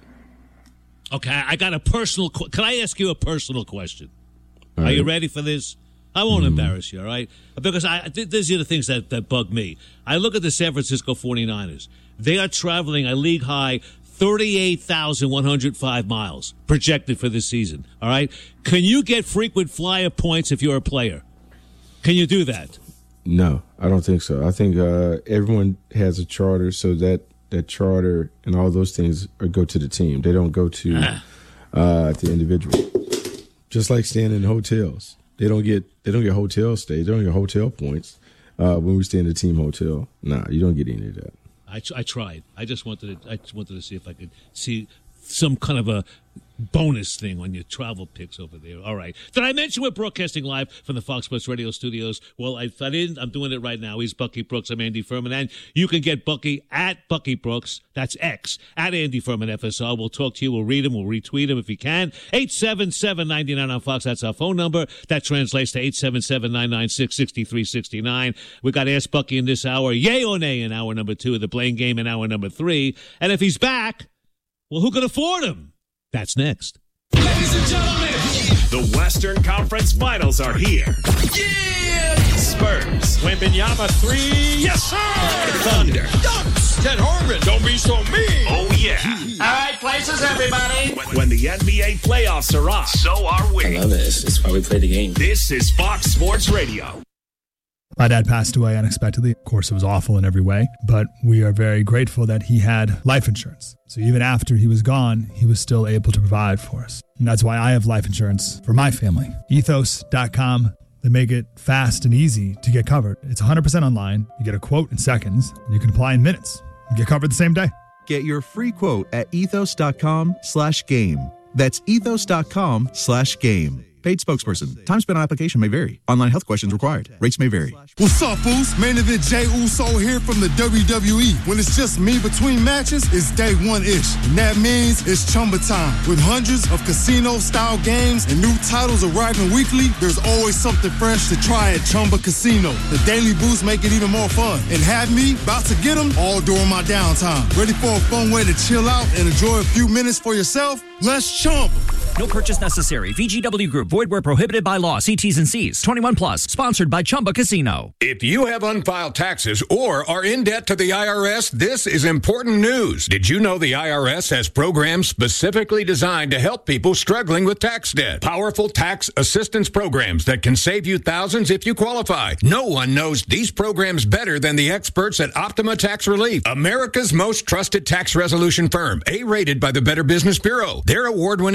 Okay, I got a personal qu- – can I ask you a personal question? All Are right. you ready for this? I won't Mm-hmm. embarrass you, all right? Because I, th- these are the things that, that bug me. I look at the San Francisco forty-niners. They are traveling a league-high thirty-eight thousand one hundred five miles projected for this season, all right? Can you get frequent flyer points if you're a player? Can you do that? No, I don't think so. I think uh, everyone has a charter, so that, that charter and all those things are, go to the team. They don't go to uh, the individual. Just like staying in hotels. They don't get they don't get hotel stays. They don't get hotel points uh, when we stay in the team hotel. Nah, you don't get any of that. I, I tried. I just wanted to, I just wanted to see if I could see some kind of a bonus thing on your travel picks over there. All right. Did I mention we're broadcasting live from the Fox Sports Radio studios? Well, if I didn't, I'm doing it right now. He's Bucky Brooks. I'm Andy Furman. And you can get Bucky at Bucky Brooks. That's X, at Andy Furman F S R. We'll talk to you. We'll read him. We'll retweet him if you can. eight seven seven, nine nine on Fox. That's our phone number. That translates to eight seven seven, nine nine six, six three six nine. We got Ask Bucky in this hour. Yay or nay in hour number two. The Blame Game in hour number three. And if he's back, well, who can afford him? That's next. Ladies and gentlemen, the Western Conference Finals are here. Yeah! Spurs. Wembanyama three. Yes, sir. Thunder. Dunks. Ted Harmon. Don't be so mean. Oh, yeah. All right, places, everybody. When, when the N B A playoffs are on, so are we. I love this. It's why we play the game. This is Fox Sports Radio. My dad passed away unexpectedly. Of course, it was awful in every way, but we are very grateful that he had life insurance. So even after he was gone, he was still able to provide for us. And that's why I have life insurance for my family. ethos dot com. They make it fast and easy to get covered. It's one hundred percent online. You get a quote in seconds. And you can apply in minutes. You get covered the same day. Get your free quote at ethos dot com slash game. That's ethos dot com slash game. Paid spokesperson. Time spent on application may vary. Online health questions required. Rates may vary. What's up, Boost? Main event Jey Uso here from the W W E. When it's just me between matches, it's day one-ish. And that means it's Chumba time. With hundreds of casino-style games and new titles arriving weekly, there's always something fresh to try at Chumba Casino. The Daily Boost make it even more fun. And have me about to get them all during my downtime. Ready for a fun way to chill out and enjoy a few minutes for yourself? Let's chump. No purchase necessary. V G W Group. Void where prohibited by law. See T's and C's. twenty-one plus. Sponsored by Chumba Casino. If you have unfiled taxes or are in debt to the I R S, this is important news. Did you know the I R S has programs specifically designed to help people struggling with tax debt? Powerful tax assistance programs that can save you thousands if you qualify. No one knows these programs better than the experts at Optima Tax Relief, America's most trusted tax resolution firm, A-rated by the Better Business Bureau. Their award-winning tax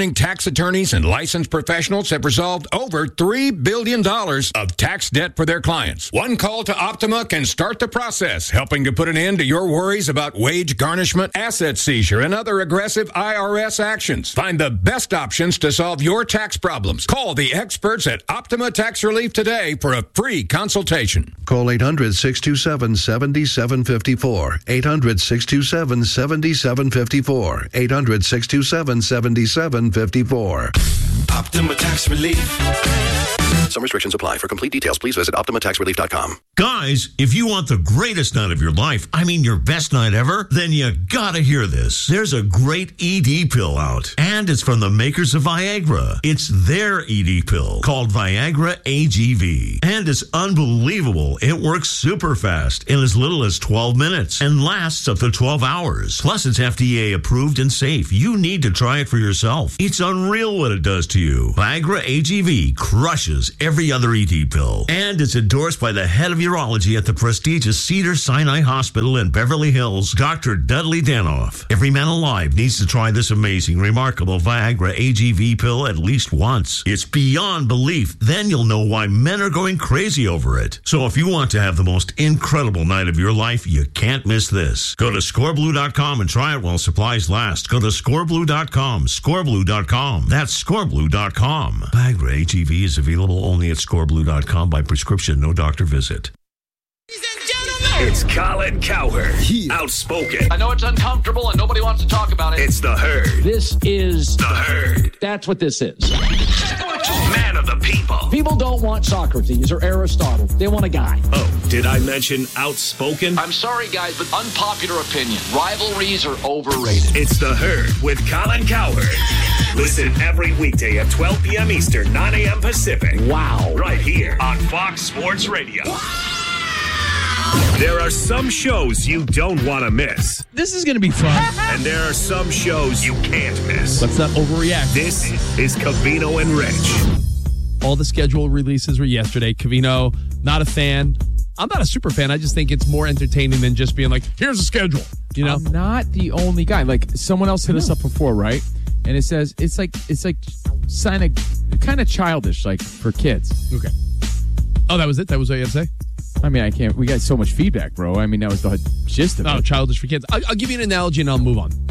attorneys and licensed professionals have resolved over three billion dollars of tax debt for their clients. One call to Optima can start the process, helping to put an end to your worries about wage garnishment, asset seizure, and other aggressive I R S actions. Find the best options to solve your tax problems. Call the experts at Optima Tax Relief today for a free consultation. Call eight hundred, six two seven, seven seven five four. eight hundred, six two seven, seven seven five four. eight hundred, six two seven, seven seven five four. Optima Tax Relief. Some restrictions apply. For complete details, please visit optima tax relief dot com. Guys, if you want the greatest night of your life, I mean your best night ever, then you gotta hear this. There's a great E D pill out, and it's from the makers of Viagra. It's their E D pill called Viagra A G V, and it's unbelievable. It works super fast in as little as twelve minutes and lasts up to twelve hours. Plus, it's F D A approved and safe. You need to try it for yourself. It's unreal what it does to you. Viagra A G V crushes every other E D pill, and it's endorsed by the head of urology at the prestigious Cedars-Sinai Hospital in Beverly Hills, Doctor Dudley Danoff. Every man alive needs to try this amazing, remarkable Viagra A G V pill at least once. It's beyond belief. Then you'll know why men are going crazy over it. So if you want to have the most incredible night of your life, you can't miss this. Go to score blue dot com and try it while supplies last. Go to score blue dot com, score blue dot com. That's score blue dot com. Viagra A G V is available only at score blue dot com by prescription, no doctor visit. It's Colin Cowherd, outspoken. I know it's uncomfortable and nobody wants to talk about it. It's the Herd. This is the Herd. That's what this is. Man of the people. People don't want Socrates or Aristotle. They want a guy. Oh, did I mention outspoken? I'm sorry, guys, but unpopular opinion. Rivalries are overrated. It's the Herd with Colin Cowherd. Listen every weekday at twelve p.m. Eastern, nine a.m. Pacific. Wow. Right here on Fox Sports Radio. There are some shows you don't want to miss. This is going to be fun. And there are some shows you can't miss. Let's not overreact. This is Covino and Rich. All the scheduled releases were yesterday. Covino, not a fan. I'm not a super fan. I just think it's more entertaining than just being like, here's a schedule. You know? I'm not the only guy. Like, someone else hit us up before, right? And it says, it's like, it's like kind of, kind of childish, like, for kids. Okay. Oh, that was it? That was what you had to say? I mean, I can't. We got so much feedback, bro. I mean, that was the gist of it. Oh, childish for kids. I'll, I'll give you an analogy and I'll move on.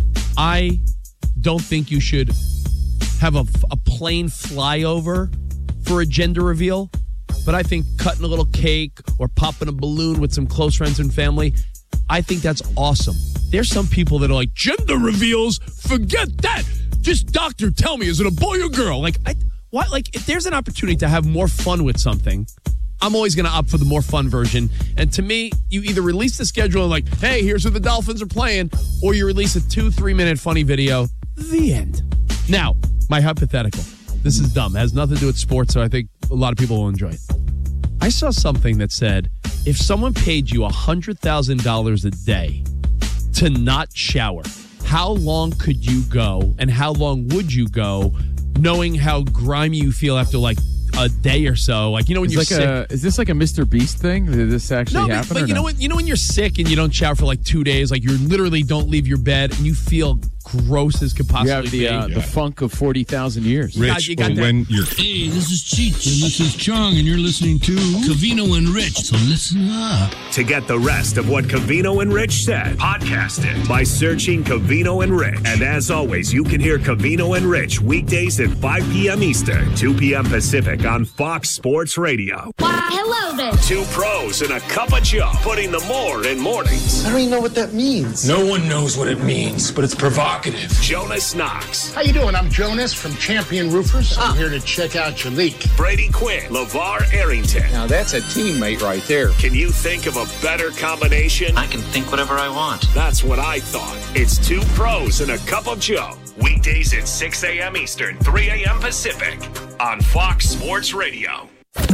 I don't think you should have a, a plain flyover for a gender reveal, but I think cutting a little cake or popping a balloon with some close friends and family, I think that's awesome. There's some people that are like, gender reveals, forget that. Just doctor, tell me, is it a boy or girl? Like, I, why? Like, if there's an opportunity to have more fun with something, I'm always going to opt for the more fun version. And to me, you either release the schedule and like, hey, here's who the Dolphins are playing, or you release a two, three minute funny video. The end. Now, my hypothetical. This is dumb. It has nothing to do with sports, so I think a lot of people will enjoy it. I saw something that said, if someone paid you one hundred thousand dollars a day to not shower, how long could you go and how long would you go knowing how grimy you feel after like a day or so? Like, you know, when it's you're like sick. A, is this like a Mister Beast thing? Did this actually no, happen? But, but you no? know when you know when you're sick and you don't shower for like two days, like you literally don't leave your bed and you feel gross as could possibly you have the, be. Uh, yeah. the funk of forty thousand years. Rich, you got, you got when you're... Hey, this is Cheech, and this is Chong, and you're listening to Covino and Rich, so listen up. To get the rest of what Covino and Rich said, podcast it by searching Covino and Rich. And as always, you can hear Covino and Rich weekdays at five p.m. Eastern, two p.m. Pacific on Fox Sports Radio. Why, hello there. Two pros and a cup of Joe, putting the more in mornings. I don't even know what that means. No one knows what it means, but it's provocative. Jonas Knox. How you doing? I'm Jonas from Champion Roofers. I'm here to check out your leak. Brady Quinn. LeVar Arrington. Now that's a teammate right there. Can you think of a better combination? I can think whatever I want. That's what I thought. It's two pros and a cup of Joe. Weekdays at six a.m. Eastern, three a.m. Pacific on Fox Sports Radio.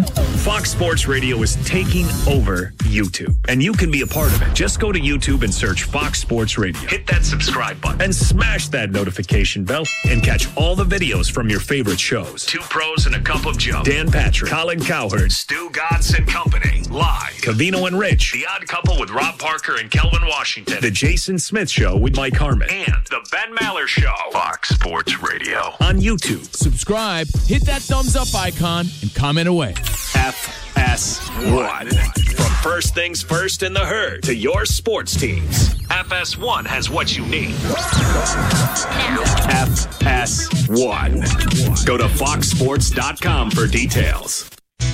Fox Sports Radio is taking over YouTube, and you can be a part of it. Just go to YouTube and search Fox Sports Radio. Hit that subscribe button and smash that notification bell and catch all the videos from your favorite shows. Two Pros and a Cup of Joe. Dan Patrick, Colin Cowherd, Stu Godson Company. Live. Covino and Rich. The Odd Couple with Rob Parker and Kelvin Washington. The Jason Smith Show with Mike Harmon. And The Ben Maller Show. Fox Sports Radio. On YouTube. Subscribe, hit that thumbs up icon, and comment away. F S one. From first things first in the herd to your sports teams, F S one has what you need. F S one. Go to fox sports dot com for details.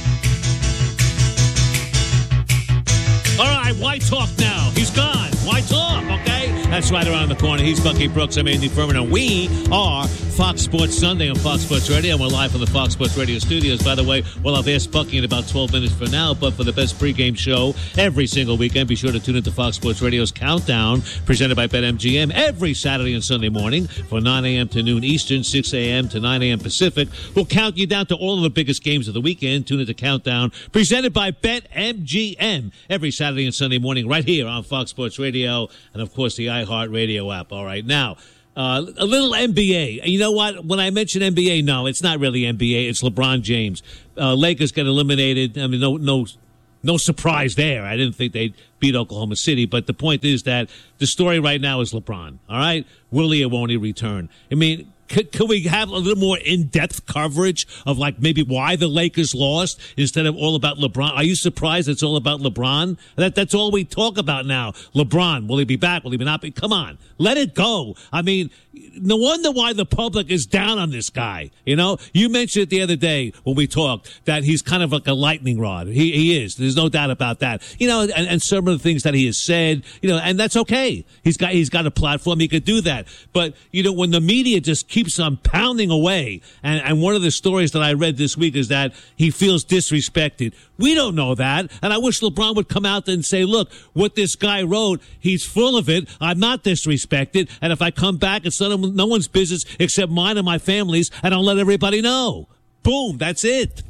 All right, why talk now? He's gone. Why talk, okay? That's right around the corner. He's Bucky Brooks. I'm Andy Furman, and we are Fox Sports Sunday on Fox Sports Radio. We're live from the Fox Sports Radio studios. By the way, well, I've asked Bucky in about twelve minutes for now, but for the best pregame show every single weekend, be sure to tune into Fox Sports Radio's Countdown, presented by BetMGM, every Saturday and Sunday morning from nine a.m. to noon Eastern, six a.m. to nine a.m. Pacific. We'll count you down to all of the biggest games of the weekend. Tune into Countdown, presented by BetMGM, every Saturday and Sunday morning right here on Fox Sports Radio and, of course, the iHeartRadio app. All right, now, Uh, a little N B A. You know what? When I mention N B A, no, it's not really N B A. It's LeBron James. Uh, Lakers get eliminated. I mean, no, no, no surprise there. I didn't think they'd beat Oklahoma City. But the point is that the story right now is LeBron. All right, will he or won't he return? I mean, could, could we have a little more in-depth coverage of, like, maybe why the Lakers lost instead of all about LeBron? Are you surprised it's all about LeBron? That That's all we talk about now. LeBron, will he be back? Will he be not? Come on, let it go. I mean, no wonder why the public is down on this guy. You know, you mentioned it the other day when we talked that he's kind of like a lightning rod. He he is. There's no doubt about that. You know, and, and some of the things that he has said, you know, and that's okay. He's got he's got a platform. He could do that. But, you know, when the media just keeps on pounding away, and, and one of the stories that I read this week is that he feels disrespected. We don't know that. And I wish LeBron would come out and say, look, what this guy wrote, he's full of it. I'm not disrespected. And if I come back, it's none of, no one's business except mine and my family's, and I'll let everybody know. Boom, that's it.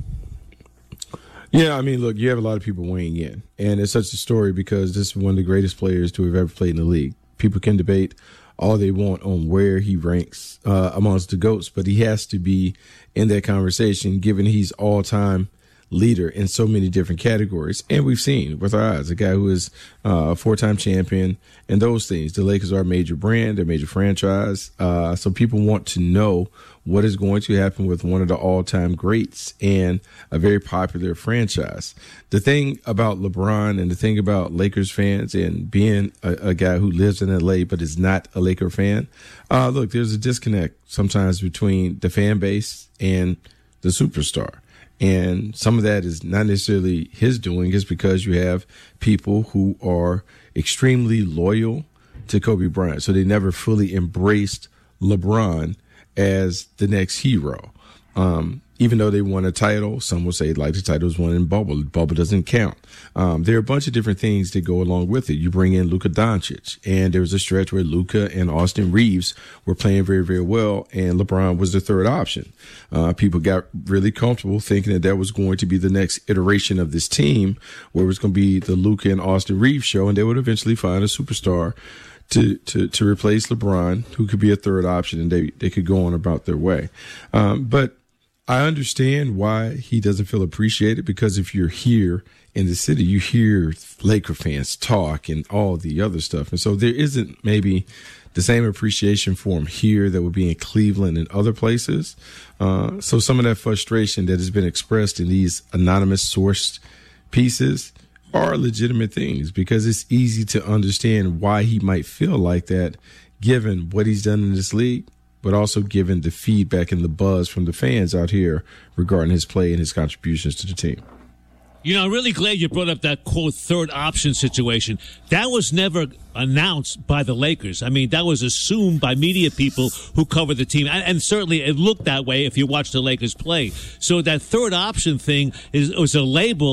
Yeah, I mean, look, you have a lot of people weighing in, and it's such a story because this is one of the greatest players to have ever played in the league. People can debate all they want on where he ranks uh, amongst the GOATs, but he has to be in that conversation given he's all-time leader in so many different categories. And we've seen with our eyes a guy who is uh, a four-time champion and those things. The Lakers are a major brand, they're a major franchise. Uh, so people want to know what is going to happen with one of the all-time greats and a very popular franchise. The thing about LeBron and the thing about Lakers fans and being a, a guy who lives in L A but is not a Laker fan, uh, look, there's a disconnect sometimes between the fan base and the superstar. And some of that is not necessarily his doing. It's because you have people who are extremely loyal to Kobe Bryant. So they never fully embraced LeBron as the next hero. Um, even though they won a title, some will say like the title was won in bubble. Bubble doesn't count. Um, there are a bunch of different things that go along with it. You bring in Luka Doncic, and there was a stretch where Luka and Austin Reeves were playing very, very well, and LeBron was the third option. Uh, people got really comfortable thinking that that was going to be the next iteration of this team, where it was going to be the Luka and Austin Reeves show, and they would eventually find a superstar to, to, to replace LeBron, who could be a third option, and they, they could go on about their way. Um, but I understand why he doesn't feel appreciated, because if you're here in the city, you hear Laker fans talk and all the other stuff. And so there isn't maybe the same appreciation for him here that would be in Cleveland and other places. Uh, so some of that frustration that has been expressed in these anonymous sourced pieces are legitimate things, because it's easy to understand why he might feel like that given what he's done in this league, but also given the feedback and the buzz from the fans out here regarding his play and his contributions to the team. You know, I'm really glad you brought up that, quote, third option situation. That was never announced by the Lakers. I mean, that was assumed by media people who cover the team. And, and certainly it looked that way if you watch the Lakers play. So that third option thing is was a label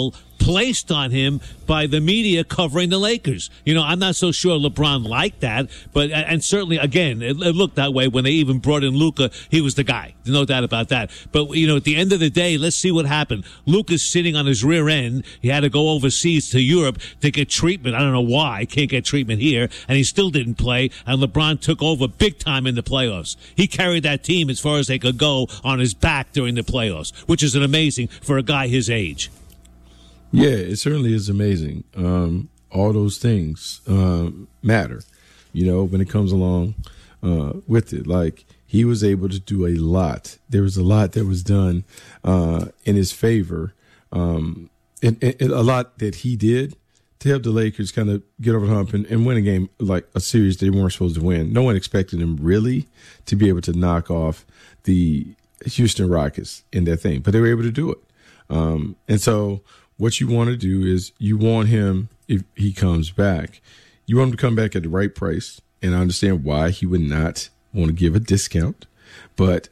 placed on him by the media covering the Lakers. You know, I'm not so sure LeBron liked that, but and certainly, again, it, it looked that way when they even brought in Luka. He was the guy. There's no doubt about that. But, you know, at the end of the day, let's see what happened. Luka's sitting on his rear end. He had to go overseas to Europe to get treatment. I don't know why. Can't get treatment here. And he still didn't play. And LeBron took over big time in the playoffs. He carried that team as far as they could go on his back during the playoffs, which is an amazing for a guy his age. Yeah, it certainly is amazing. Um, all those things um, matter, you know, when it comes along uh, with it. Like, he was able to do a lot. There was a lot that was done uh, in his favor, um, and, and a lot that he did to help the Lakers kind of get over the hump and, and win a game, like a series they weren't supposed to win. No one expected them really to be able to knock off the Houston Rockets in that thing, but they were able to do it. Um, and so what you want to do is you want him, if he comes back, you want him to come back at the right price. And I understand why he would not want to give a discount, but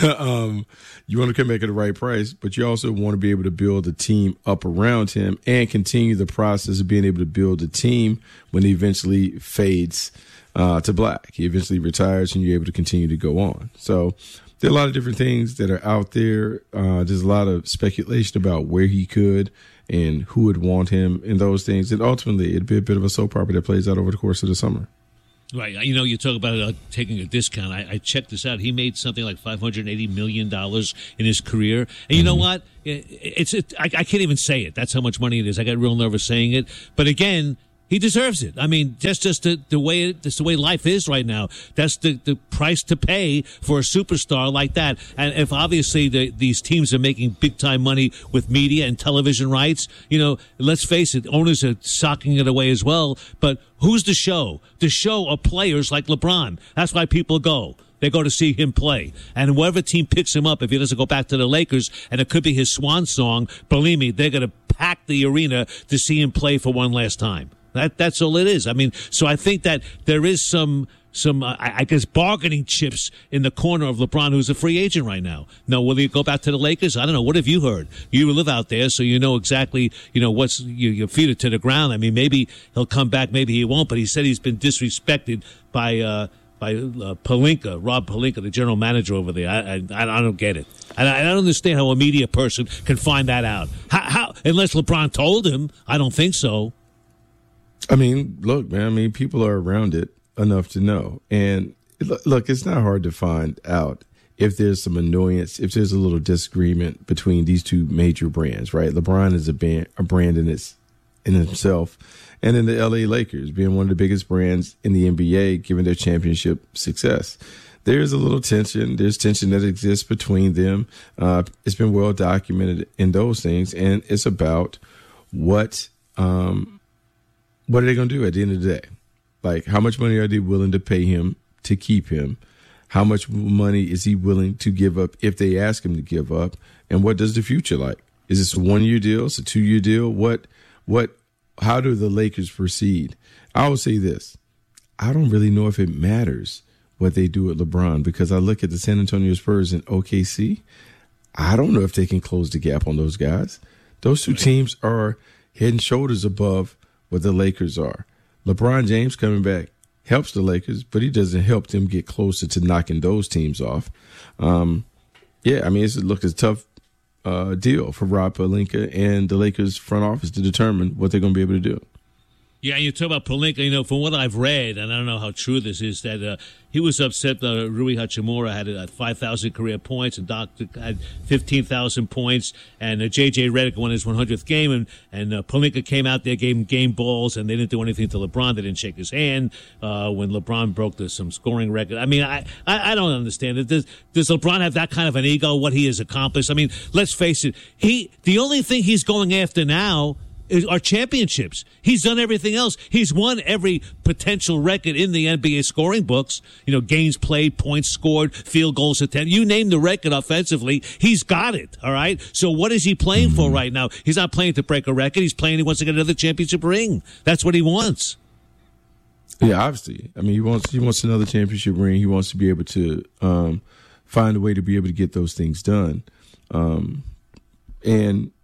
um, you want to come back at the right price, but you also want to be able to build a team up around him and continue the process of being able to build a team when he eventually fades uh, to black. He eventually retires and you're able to continue to go on. So there are a lot of different things that are out there. Uh, there's a lot of speculation about where he could and who would want him and those things. And ultimately, it'd be a bit of a soap opera that plays out over the course of the summer. Right. You know, you talk about uh, taking a discount. I, I checked this out. He made something like five hundred eighty million dollars in his career. And you mm-hmm. know what? It, it's it, I, I can't even say it. That's how much money it is. I got real nervous saying it. But again, he deserves it. I mean, that's just the, the way it, that's the way life is right now. That's the, the price to pay for a superstar like that. And if obviously the, these teams are making big time money with media and television rights, you know, let's face it, owners are socking it away as well. But who's the show? The show are players like LeBron. That's why people go. They go to see him play. And whatever team picks him up, if he doesn't go back to the Lakers, and it could be his swan song, believe me, they're going to pack the arena to see him play for one last time. That that's all it is. I mean, so I think that there is some some uh, I guess bargaining chips in the corner of LeBron, who's a free agent right now. Now, will he go back to the Lakers? I don't know. What have you heard? You live out there, so you know exactly. You know what's you, your feet are to the ground. I mean, maybe he'll come back, maybe he won't. But he said he's been disrespected by uh, by uh, Pelinka, Rob Pelinka, the general manager over there. I I, I don't get it. I, I don't understand how a media person can find that out. How, how unless LeBron told him? I don't think so. I mean, look, man, I mean, people are around it enough to know. And look, it's not hard to find out if there's some annoyance, if there's a little disagreement between these two major brands, right? LeBron is a, band, a brand in, its, in himself. And then the L A Lakers being one of the biggest brands in the N B A, given their championship success. There's a little tension. There's tension that exists between them. Uh, it's been well documented in those things. And it's about what um, – what are they going to do at the end of the day? Like, how much money are they willing to pay him to keep him? How much money is he willing to give up if they ask him to give up? And what does the future like? Is this a one-year deal? Is it a two-year deal? What, what, how do the Lakers proceed? I will say this. I don't really know if it matters what they do with LeBron, because I look at the San Antonio Spurs and O K C. I don't know if they can close the gap on those guys. Those two teams are head and shoulders above what the Lakers are. LeBron James coming back helps the Lakers, but he doesn't help them get closer to knocking those teams off. Um, yeah, I mean, it's look, it's a tough uh, deal for Rob Pelinka and the Lakers front office to determine what they're going to be able to do. Yeah, you talk about Pelinka, you know, from what I've read, and I don't know how true this is, that uh, he was upset that uh, Rui Hachimura had uh, five thousand career points and Doc had fifteen thousand points, and uh, J J Redick won his one hundredth game, and, and uh, Pelinka came out there, gave him game balls, and they didn't do anything to LeBron. They didn't shake his hand uh, when LeBron broke the, some scoring record. I mean, I, I, I don't understand it. Does, does LeBron have that kind of an ego, what he has accomplished? I mean, let's face it, he the only thing he's going after now are championships. He's done everything else. He's won every potential record in the N B A scoring books. You know, games played, points scored, field goals attempted. You name the record offensively, he's got it, all right? So what is he playing for right now? He's not playing to break a record. He's playing, he wants to get another championship ring. That's what he wants. Yeah, obviously. I mean, he wants he wants another championship ring. He wants to be able to um, find a way to be able to get those things done. Um, and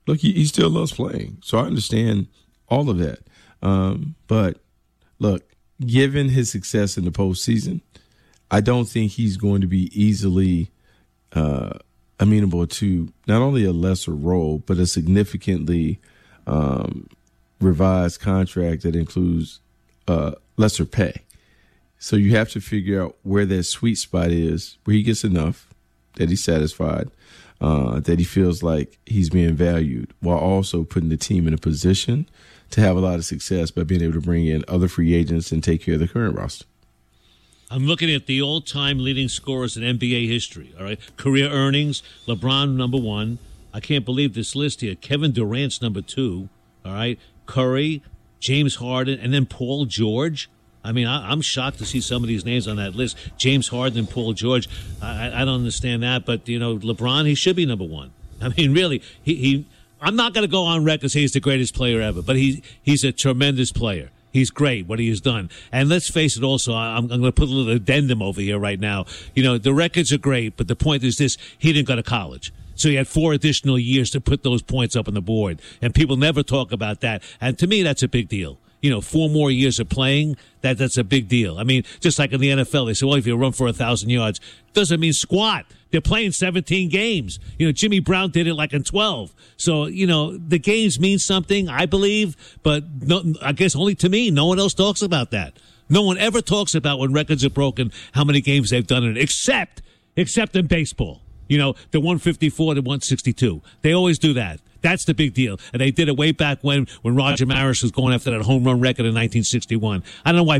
look, he, he still loves playing. So I understand all of that. Um, but, look, given his success in the postseason, I don't think he's going to be easily uh, amenable to not only a lesser role, but a significantly um, revised contract that includes uh, lesser pay. So you have to figure out where that sweet spot is, where he gets enough, that he's satisfied, uh, that he feels like he's being valued, while also putting the team in a position to have a lot of success by being able to bring in other free agents and take care of the current roster. I'm looking at the all-time leading scorers in N B A history, all right? Career earnings, LeBron number one. I can't believe this list here. Kevin Durant's number two, all right? Curry, James Harden, and then Paul George. I mean, I, I'm shocked to see some of these names on that list. James Harden and Paul George. I, I don't understand that, but, you know, LeBron, he should be number one. I mean, really, he, he I'm not going to go on record and say he's the greatest player ever, but he he's a tremendous player. He's great, what he has done. And let's face it also, I'm, I'm going to put a little addendum over here right now. You know, the records are great, but the point is this, he didn't go to college. So he had four additional years to put those points up on the board. And people never talk about that. And to me, that's a big deal. You know, four more years of playing, that that's a big deal. I mean, just like in the N F L, they say, well, if you run for a thousand yards, doesn't mean squat. They're playing seventeen games. You know, Jimmy Brown did it like in twelve. So, you know, the games mean something, I believe, but no, I guess only to me. No one else talks about that. No one ever talks about when records are broken, how many games they've done it, except, except in baseball. You know, the one fifty-four to one sixty-two. They always do that. That's the big deal. And they did it way back when, when Roger Maris was going after that home run record in nineteen sixty-one. I don't know why